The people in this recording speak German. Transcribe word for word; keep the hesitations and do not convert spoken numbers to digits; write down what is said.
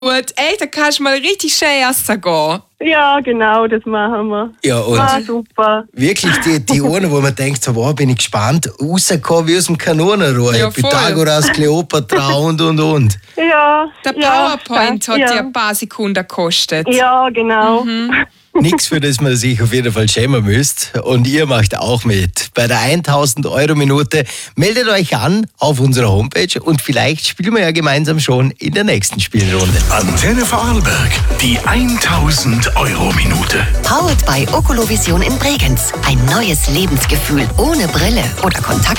Gut, ey, da kannst du mal richtig schön essen gehen. Ja, genau, das machen wir. Ja, und Ah, super. wirklich die, die einen, wo man denkt, so, wow, bin ich gespannt, rausgekommen wie aus dem Kanonenrohr. Ja, voll. Pythagoras, Kleopatra und, und, und. Ja. Der ja, PowerPoint hat ja. dir ein paar Sekunden gekostet. Ja, genau. Nichts, für das man sich auf jeden Fall schämen müsst. Und ihr macht auch mit. Bei der tausend Euro Minute meldet euch an auf unserer Homepage und vielleicht spielen wir ja gemeinsam schon in der nächsten Spielrunde. Antenne Vorarlberg, die tausend Euro Minute. Powered by Okolovision in Bregenz. Ein neues Lebensgefühl ohne Brille oder Kontakt.